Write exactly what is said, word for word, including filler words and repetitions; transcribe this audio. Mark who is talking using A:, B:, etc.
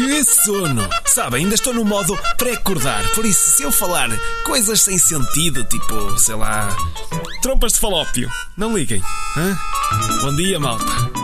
A: Que sono! Sabe, ainda estou no modo pré-acordar. Por isso, se eu falar coisas sem sentido, tipo, sei lá, trompas de falópio, não liguem. Hã? Bom dia, malta.